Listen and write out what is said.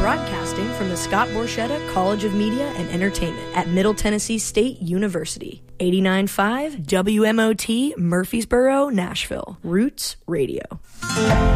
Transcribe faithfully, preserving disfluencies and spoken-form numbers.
Broadcasting from the Scott Borchetta College of Media and Entertainment at Middle Tennessee State University. eighty-nine point five W M O T, Murfreesboro, Nashville. Roots Radio.